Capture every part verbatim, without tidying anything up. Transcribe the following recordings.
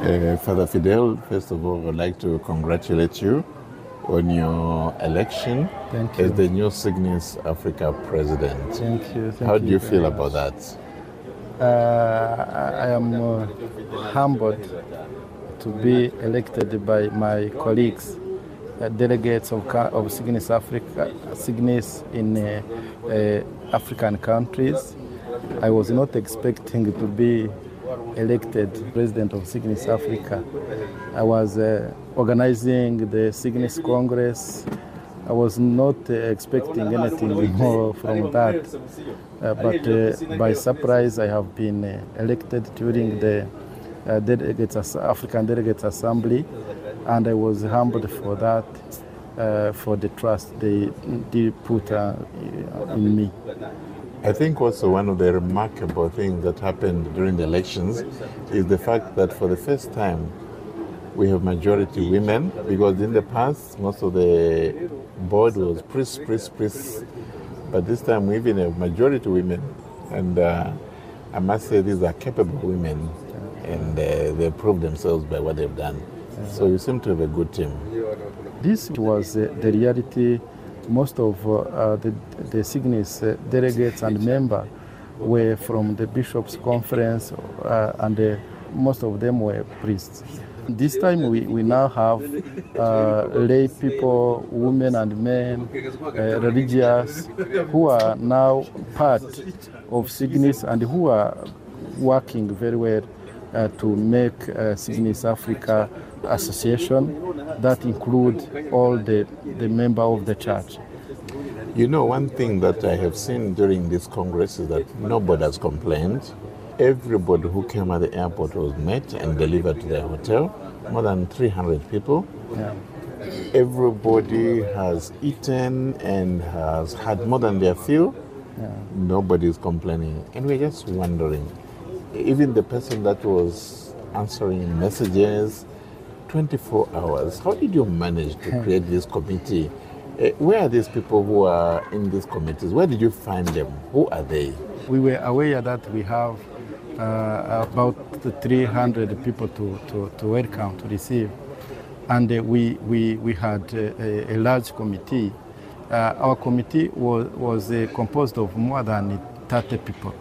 Uh, Father Fidel, first of all, I would like to congratulate you on your election Thank you. as the new Cygnus Africa president. Thank you. Thank How do you very feel much. about that? Uh, I I am uh, humbled to be elected by my colleagues, uh, delegates of, ca- of Cygnus Africa, Cygnus in uh, uh, African countries. I was not expecting to be elected president of Cygnus Africa. I was uh, organizing the Cygnus Congress. I was not uh, expecting anything more from that. Uh, but uh, by surprise, I have been uh, elected during the uh, delegates, African Delegates Assembly, and I was humbled for that, uh, for the trust they did put uh, in me. I think also one of the remarkable things that happened during the elections is the fact that for the first time we have majority women, because in the past most of the board was priests, priests, priests, but this time we even have majority women, and uh, I must say these are capable women, and uh, they prove themselves by what they've done. So you seem to have a good team. This was uh, the reality. Most of uh, the, the Cygnus uh, delegates and members were from the Bishops' Conference, uh, and uh, most of them were priests. This time we, we now have uh, lay people, women and men, uh, religious, who are now part of Cygnus and who are working very well uh, to make uh, Cygnus Africa Association that include all the, the members of the church. You know, one thing that I have seen during this Congress is that nobody has complained. Everybody who came at the airport was met and delivered to their hotel, more than three hundred people. Yeah. Everybody has eaten and has had more than their fill. Yeah. Nobody is complaining. And we're just wondering, even the person that was answering messages twenty-four hours, how did you manage to create this committee? Uh, where are these people who are in these committees? Where did you find them? Who are they? We were aware that we have uh, about three hundred people to, to, to welcome, to receive. And uh, we, we, we had uh, a, a large committee. Uh, our committee was, was uh, composed of more than thirty people.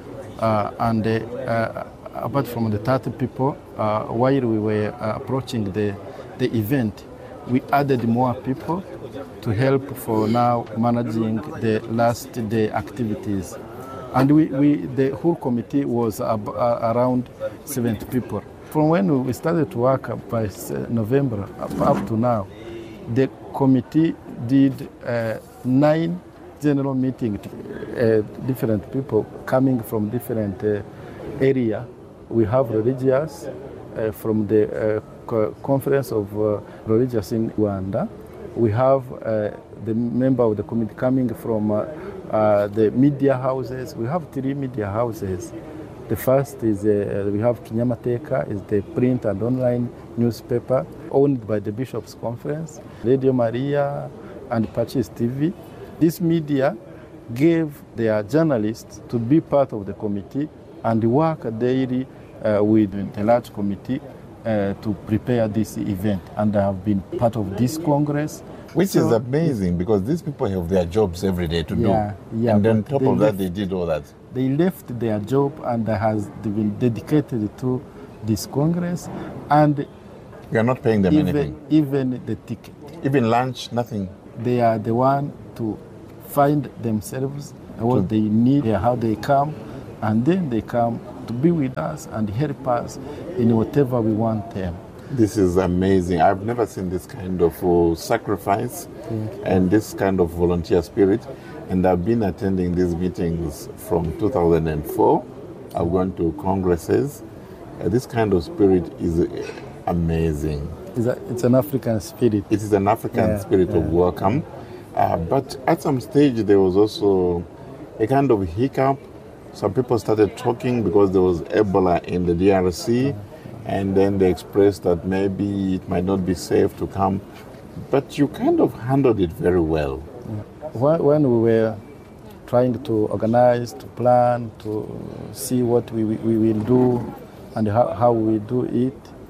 Uh, and uh, uh, apart from the thirty people, uh, while we were uh, approaching the, the event, we added more people to help for now managing the last day activities. And we, we the whole committee was ab- uh, around seventy people. From when we started to work by November up, up to now, the committee did uh, nine general meetings, uh, different people coming from different uh, areas. We have religious uh, from the uh, co- Conference of uh, Religious in Rwanda. We have uh, the member of the committee coming from uh, uh, the media houses. We have three media houses. The first is uh, we have Kinyamateka, is the print and online newspaper owned by the Bishops' Conference, Radio Maria, and Patches T V. This media gave their journalists to be part of the committee and work daily uh, with the large committee uh, to prepare this event. And I have been part of this Congress. Which So- is amazing, because these people have their jobs every day to Yeah, do. yeah, and on but top they of that, left- they did all that. They left their job and has been dedicated to this Congress, and You are not paying them even, anything. even the ticket. Even lunch, nothing. They are the one to find themselves what they need, how they come, and then they come to be with us and help us in whatever we want them. This is amazing. I've never seen this kind of uh, sacrifice and this kind of volunteer spirit. And I've been attending these meetings from two thousand four. I've gone to congresses. Uh, this kind of spirit is uh, amazing. It's, a, it's an African spirit. It is an African Yeah, spirit of welcome. Uh, but at some stage, there was also a kind of hiccup. Some people started talking because there was Ebola in the D R C. And then they expressed that maybe it might not be safe to come. But you kind of handled it very well. When when we were trying to organize, to plan, to see what we, we will do and how, how we do it,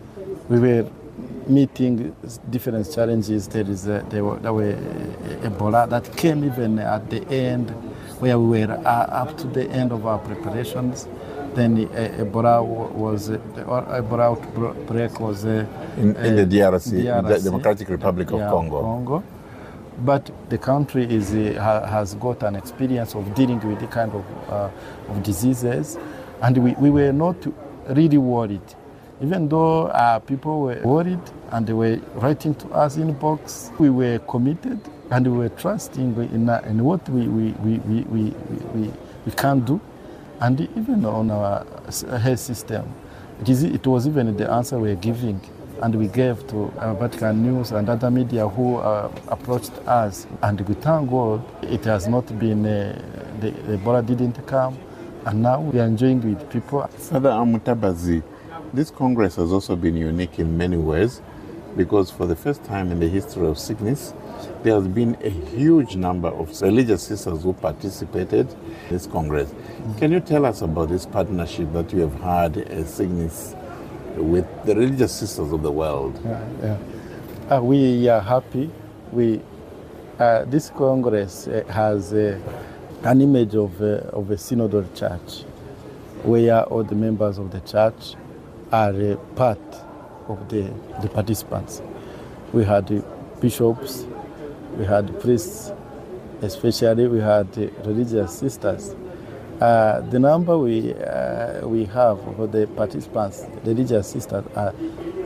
we were meeting different challenges. There is a, there were, there were Ebola that came even at the end, where we were uh, up to the end of our preparations. Then uh, Ebola was uh, Ebola outbreak was uh, in, in the D R C, D R C, the Democratic Republic of yeah, Congo. Congo. But the country is uh, ha, has got an experience of dealing with the kind of, uh, of diseases, and we, we were not really worried. Even though uh, people were worried and they were writing to us in box, we were committed and we were trusting in, uh, in what we, we, we, we, we, we, we can do. And even on our health system, it, is, it was even the answer we were giving, and we gave to uh, Vatican News and other media who uh, approached us. And we thank God it has not been, uh, the, the Ebola didn't come, and now we are enjoying with people. Father Mutabazi, this Congress has also been unique in many ways, because for the first time in the history of sickness, there has been a huge number of religious sisters who participated in this Congress. Mm-hmm. Can you tell us about this partnership that you have had as Cygnus with the religious sisters of the world? Yeah, yeah. Uh, we are happy. We, uh, this Congress uh, has uh, an image of, uh, of a synodal church, where all the members of the church are uh, part of the, the participants. We had uh, bishops, we had priests, especially we had uh, religious sisters. Uh, the number we uh, we have for the participants, religious sisters, are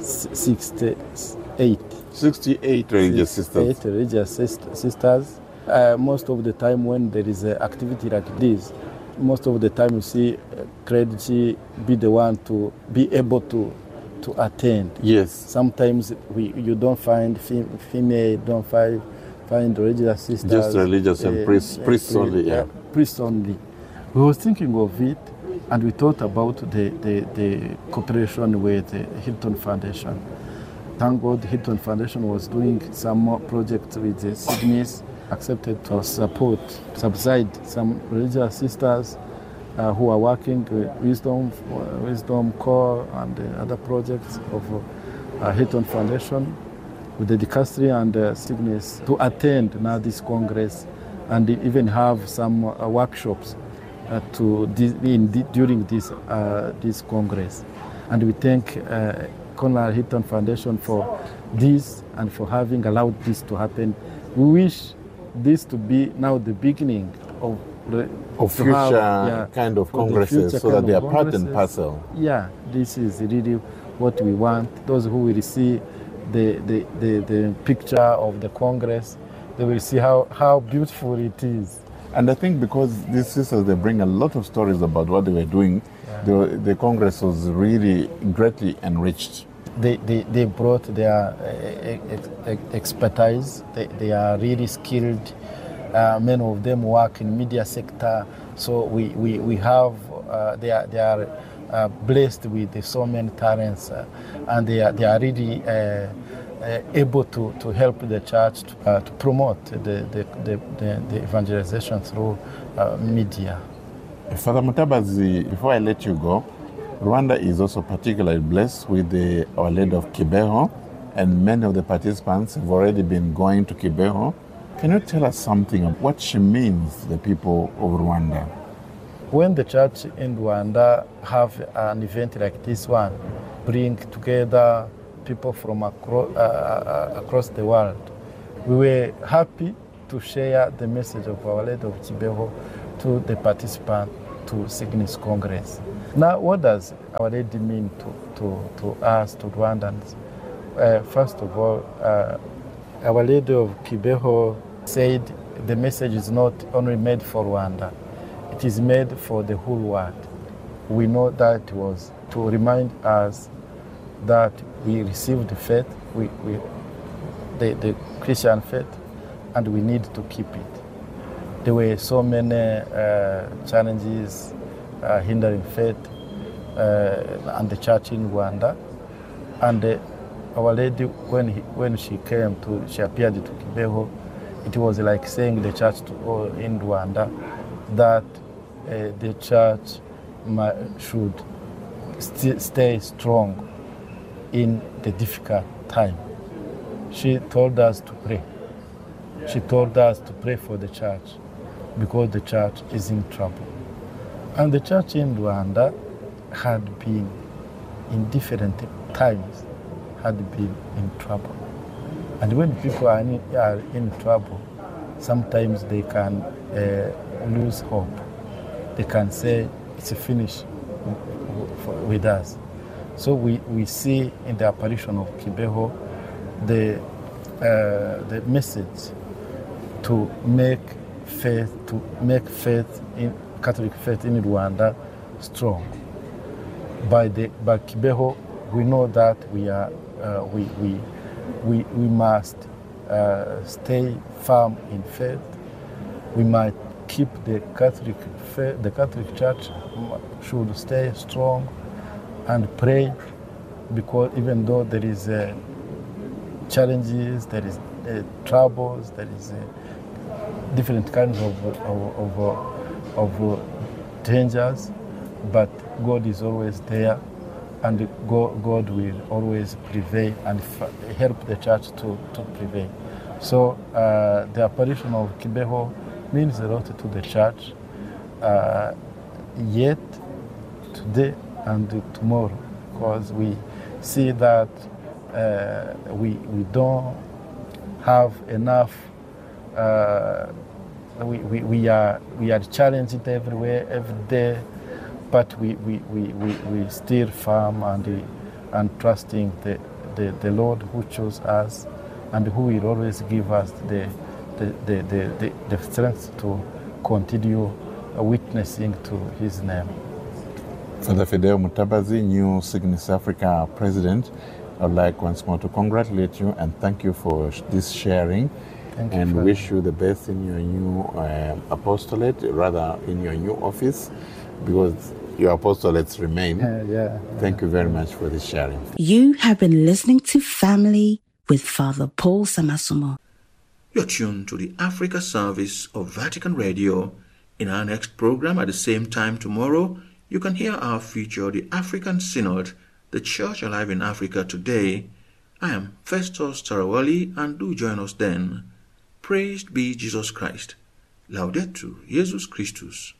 sixty-eight. sixty-eight religious sisters. Eight religious sisters. Uh, most of the time when there is an activity like this, most of the time you see uh, clergy be the one to be able to to attend. Yes. Sometimes we you don't find fem- female, don't find find religious sisters. Just religious and uh, priests, priests uh, only. Yeah. Uh, priests only. We were thinking of it, and we thought about the, the, the cooperation with the Hilton Foundation. Thank God Hilton Foundation was doing some more projects with the Cygnus, accepted to support, subside some religious sisters uh, who are working with Wisdom, uh, Wisdom Core and uh, other projects of uh, Hilton Foundation with the dicastery and uh, Cygnus to attend now this Congress and even have some uh, workshops uh, to in during this uh, this Congress. And we thank uh, Conrad Hilton Foundation for this and for having allowed this to happen. We wish this to be now the beginning of of future have, yeah, kind of congresses, so that they are part and parcel. Yeah, this is really what we want. Those who will see the, the, the, the picture of the Congress, they will see how, how beautiful it is. And I think because these sisters, they bring a lot of stories about what they were doing, yeah. the, the Congress was really greatly enriched. They, they, they brought their uh, expertise. They, they are really skilled. Uh, many of them work in media sector. So we, we, we have, uh, they are, they are uh, blessed with so many talents, uh, and they are, they are really uh, uh, able to, to help the church to, uh, to promote the, the, the, the, the evangelization through uh, media. Father Mutabazi, before I let you go, Rwanda is also particularly blessed with the Our Lady of Kibeho, and many of the participants have already been going to Kibeho. Can you tell us something of what she means to the people of Rwanda? When the church in Rwanda have an event like this one, bring together people from across, uh, across the world, we were happy to share the message of Our Lady of Kibeho to the participants to Cygnus Congress. Now, what does Our Lady mean to, to, to us, to Rwandans? Uh, first of all, uh, Our Lady of Kibeho said the message is not only made for Rwanda, it is made for the whole world. We know that was to remind us that we received the faith, we, we, the, the Christian faith, and we need to keep it. There were so many uh, challenges uh, hindering faith uh, and the church in Rwanda. And uh, Our Lady, when, he, when she came to, she appeared to Kibeho, it was like saying the church to, uh, in Rwanda that uh, the church should st- stay strong in the difficult time. She told us to pray. She told us to pray for the church because the church is in trouble. And the church in Rwanda had been, in different times, had been in trouble. And when people are in, are in trouble, sometimes they can uh, lose hope. They can say, it's finished with us. So we, we see in the apparition of Kibeho the, uh, the message to make faith, to make faith in Catholic faith in Rwanda strong. By the by Kibeho, we know that we are uh, we, we we we must uh, stay firm in faith. We might keep the Catholic faith, the Catholic Church should stay strong and pray, because even though there is uh, challenges, there is uh, troubles, there is uh, different kinds of of, of, of dangers, but God is always there, and God, God will always prevail and f- help the church to, to prevail. So uh, the apparition of Kibeho means a lot to the church, uh, yet today and tomorrow, because we see that uh, we, we don't have enough, uh, we, we, we, are, we are challenged everywhere, every day, but we, we, we, we, we still firm and, and trusting the, the, the Lord who chose us and who will always give us the, the, the, the, the, the strength to continue witnessing to his name. Father Fidel Mutabazi, new Cygnus Africa president, I would like once more to congratulate you and thank you for this sharing. Thank you, and Father. Wish you the best in your new uh, apostolate, rather in your new office, because your apostolates remain. Uh, yeah. Thank you very much for this sharing. You have been listening to Family with Father Paul Samasomo. You're tuned to the Africa service of Vatican Radio. In our next program at the same time tomorrow, you can hear our feature, The African Synod, The Church Alive in Africa Today. I am Festus Tarawali, and do join us then. Praised be Jesus Christ. Laudetur Jesus Christus.